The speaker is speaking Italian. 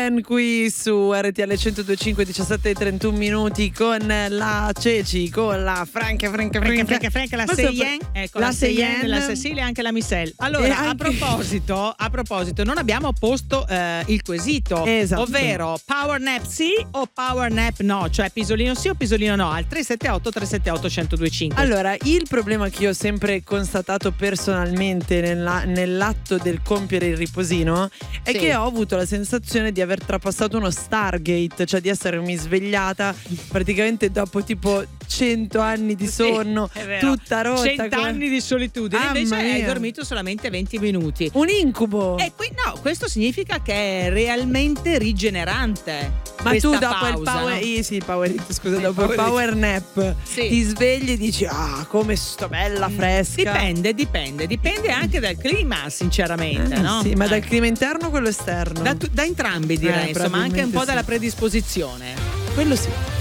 Yen qui su RTL 102.5, 17:31 minuti con la Ceci, con la Franca, la Seyen, ecco, la Seyen, la Cecilia e anche la Michelle. Allora, anche... a proposito, non abbiamo posto il quesito, esatto, ovvero power nap sì o power nap no, cioè pisolino sì o pisolino no, al 378 1025. Allora, il problema che io ho sempre constatato personalmente nell'atto del compiere il riposino è che ho avuto la sensazione di aver trapassato uno Stargate, cioè di essermi svegliata praticamente dopo tipo 100 anni di sonno, tutta rotta. 100 anni di solitudine, invece hai dormito solamente 20 minuti. Un incubo. E qui no, questo significa che è realmente rigenerante. Ma tu dopo pausa, il power, no? dopo il power nap ti svegli e dici come sto bella fresca. Dipende anche dal clima, sinceramente, no? Sì, ma dal clima interno o quello esterno? Da entrambi direi, insomma, anche un po' dalla predisposizione. Quello sì.